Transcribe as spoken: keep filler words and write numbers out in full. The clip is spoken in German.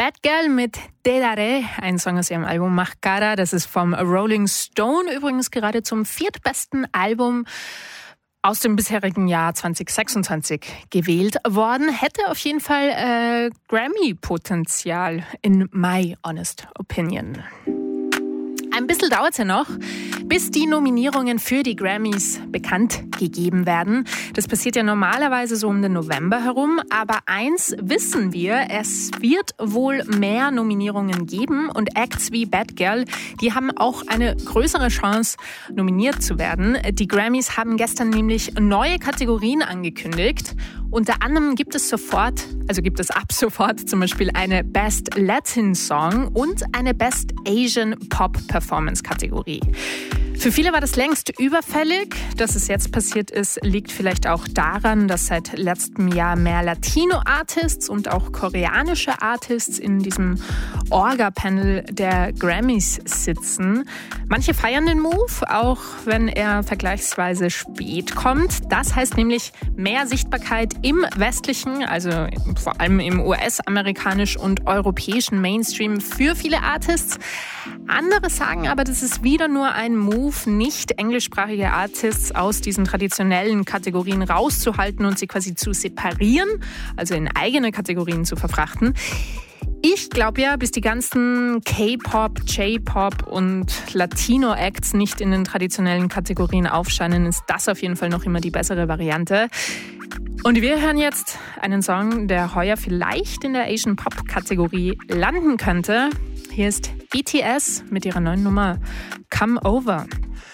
Bad Girl mit Te Daré, ein Song aus ihrem Album Máscara. Das ist vom Rolling Stone übrigens gerade zum viertbesten Album aus dem bisherigen Jahr zwanzig sechsundzwanzig gewählt worden. Hätte auf jeden Fall äh, Grammy-Potenzial, in my honest opinion. Ein bisschen dauert es ja noch, bis die Nominierungen für die Grammys bekannt gegeben werden. Das passiert ja normalerweise so um den November herum. Aber eins wissen wir, es wird wohl mehr Nominierungen geben. Und Acts wie Bad Girl, die haben auch eine größere Chance, nominiert zu werden. Die Grammys haben gestern nämlich neue Kategorien angekündigt. Unter anderem gibt es sofort, also gibt es ab sofort zum Beispiel eine Best Latin Song und eine Best Asian Pop Performance Kategorie. Für viele war das längst überfällig. Dass es jetzt passiert ist, liegt vielleicht auch daran, dass seit letztem Jahr mehr Latino-Artists und auch koreanische Artists in diesem Orga-Panel der Grammys sitzen. Manche feiern den Move, auch wenn er vergleichsweise spät kommt. Das heißt nämlich mehr Sichtbarkeit im westlichen, also vor allem im U S-amerikanischen und europäischen Mainstream für viele Artists. Andere sagen aber, das ist wieder nur ein Move, nicht englischsprachige Artists aus diesen traditionellen Kategorien rauszuhalten und sie quasi zu separieren, also in eigene Kategorien zu verfrachten. Ich glaube ja, bis die ganzen K-Pop, J-Pop und Latino-Acts nicht in den traditionellen Kategorien aufscheinen, ist das auf jeden Fall noch immer die bessere Variante. Und wir hören jetzt einen Song, der heuer vielleicht in der Asian Pop-Kategorie landen könnte. Hier ist B T S mit ihrer neuen Nummer Come Over.